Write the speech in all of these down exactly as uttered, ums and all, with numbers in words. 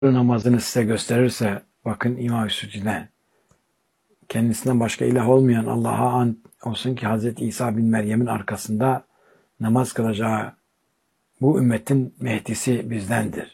namazını size gösterirse, bakın İmam Sütü'ne, kendisinden başka ilah olmayan Allah'a ant olsun ki Hazreti İsa bin Meryem'in arkasında namaz kılacağı bu ümmetin Mehdisi bizdendir.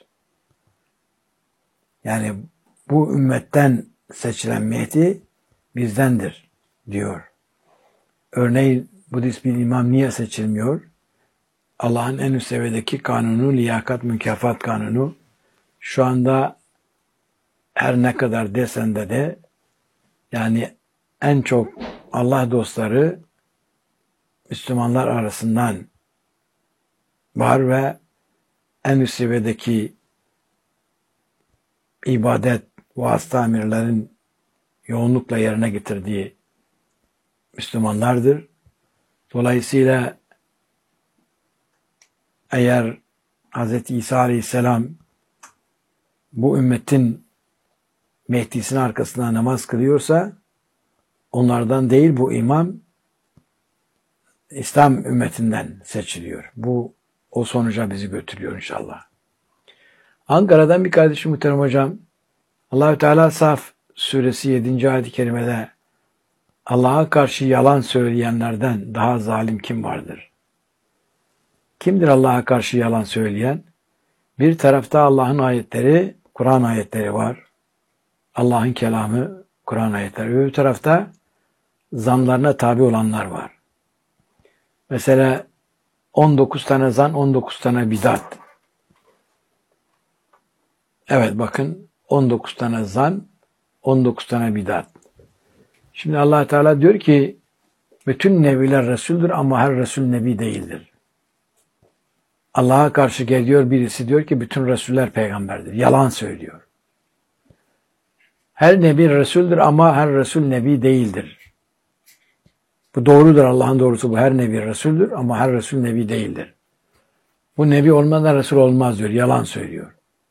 Yani bu ümmetten seçilen Mehdi bizdendir diyor. Örneğin Budist bir imam niye seçilmiyor? Allah'ın en üst seviyedeki kanunu, liyakat mükafat kanunu, şu anda her ne kadar desen de de yani en çok Allah dostları Müslümanlar arasından var ve en üst seviyedeki ibadet vasıta emirlerin yoğunlukla yerine getirdiği Müslümanlardır. Dolayısıyla eğer Hz. İsa Aleyhisselam bu ümmetin Mehdi'sinin arkasında namaz kılıyorsa onlardan değil, bu imam İslam ümmetinden seçiliyor. Bu o sonuca bizi götürüyor inşallah. Ankara'dan bir kardeşim muhterem hocam, Allah-u Teala Saf suresi yedinci ayet-i kerimede Allah'a karşı yalan söyleyenlerden daha zalim kim vardır? Kimdir Allah'a karşı yalan söyleyen? Bir tarafta Allah'ın ayetleri, Kur'an ayetleri var. Allah'ın kelamı, Kur'an ayetleri. Öbür tarafta zanlarına tabi olanlar var. Mesela on dokuz tane zan, on dokuz tane bidat. Evet bakın, on dokuz tane zan, on dokuz tane bidat. Şimdi Allah Teala diyor ki bütün nebiler Resul'dür ama her Resul nebi değildir. Allah'a karşı geliyor birisi, diyor ki bütün Resuller peygamberdir. Yalan söylüyor. Her nebi Resul'dür ama her Resul nebi değildir. Bu doğrudur, Allah'ın doğrusu bu. Her nebi Resul'dür ama her Resul nebi değildir. Bu nebi olmadan Resul olmaz diyor. Yalan söylüyor.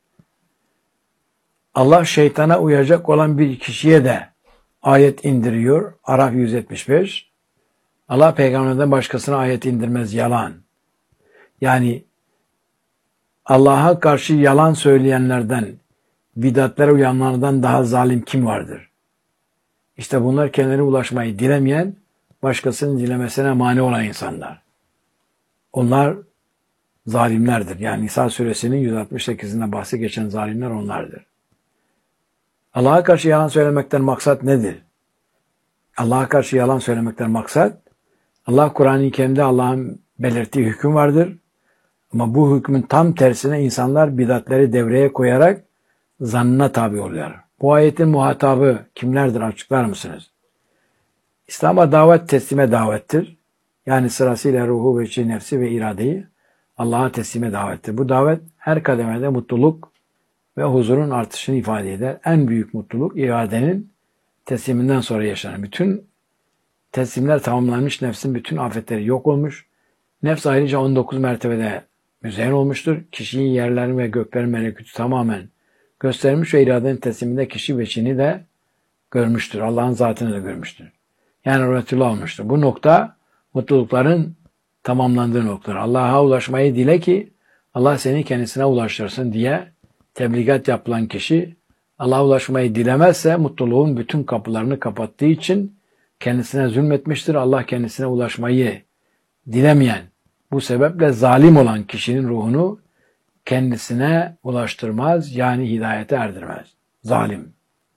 Allah şeytana uyacak olan bir kişiye de ayet indiriyor. Araf yüz yetmiş beş. Allah peygamberden başkasına ayet indirmez. Yalan. Yani Allah'a karşı yalan söyleyenlerden, bidatlere uyanlardan daha zalim kim vardır? İşte bunlar kendilerine ulaşmayı dilemeyen, başkasının dilemesine mani olan insanlar. Onlar zalimlerdir. Yani Nisa suresinin yüz altmış sekizinde bahsi geçen zalimler onlardır. Allah'a karşı yalan söylemekten maksat nedir? Allah'a karşı yalan söylemekten maksat, Allah Kur'an-ı Kerim'de Allah'ın belirttiği hüküm vardır. Ama bu hükmün tam tersine insanlar bidatleri devreye koyarak zannına tabi oluyor. Bu ayetin muhatabı kimlerdir, açıklar mısınız? İslam'a davet teslime davettir. Yani sırasıyla ruhu ve içi, nefsi ve iradeyi Allah'a teslime davettir. Bu davet her kademede mutluluk ve huzurun artışını ifade eder. En büyük mutluluk iradenin tesliminden sonra yaşanır. Bütün teslimler tamamlanmış, nefsin bütün afetleri yok olmuş. Nefs ayrıca on dokuz mertebede müzeyyen olmuştur. Kişinin yerlerin ve göklerin melekûtü tamamen göstermiş ve iradenin tesliminde kişi veçini de görmüştür. Allah'ın zatını da görmüştür. Yani rahmetullah olmuştur. Bu nokta mutlulukların tamamlandığı noktadır. Allah'a ulaşmayı dile ki Allah seni kendisine ulaştırsın diye tebligat yapılan kişi Allah'a ulaşmayı dilemezse mutluluğun bütün kapılarını kapattığı için kendisine zulmetmiştir. Allah kendisine ulaşmayı dilemeyen, bu sebeple zalim olan kişinin ruhunu kendisine ulaştırmaz, yani hidayete erdirmez. Zalim.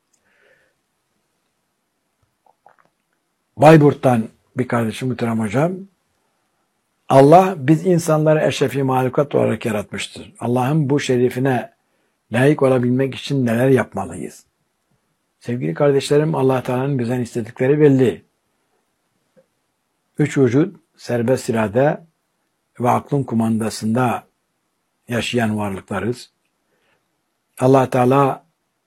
Bayburt'tan bir kardeşim muhterem hocam, Allah biz insanları eşrefi mahlukat olarak yaratmıştır. Allah'ın bu şerifine layık olabilmek için neler yapmalıyız? Sevgili kardeşlerim, Allah Teala'nın bizden istedikleri belli. Üç vücut, serbest irade ve aklın kumandasında yaşayan varlıklarız. Allah Teala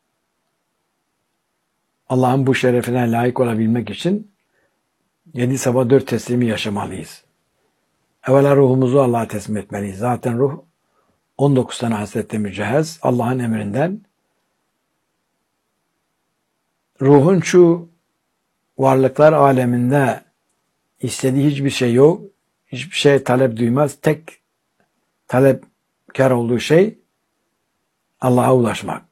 Allah'ın bu şerefine layık olabilmek için yedi sabah dört teslimi yaşamalıyız. Evvela ruhumuzu Allah'a teslim etmeliyiz. Zaten ruh on dokuz tane hasletle mücehhez. Allah'ın emrinden. Ruhun şu varlıklar aleminde istediği hiçbir şey yok. Hiçbir şey talep duymaz. Tek talepkar olduğu şey Allah'a ulaşmak.